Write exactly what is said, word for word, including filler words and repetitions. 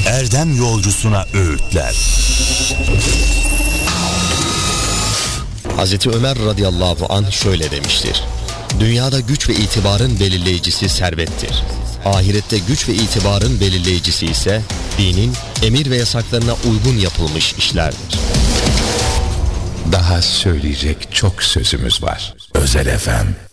erdem yolcusuna öğütler. Hazreti Ömer radıyallahu anh şöyle demiştir: dünyada güç ve itibarın belirleyicisi servettir. Ahirette güç ve itibarın belirleyicisi ise dinin emir ve yasaklarına uygun yapılmış işlerdir. Daha söyleyecek çok sözümüz var. Özel F M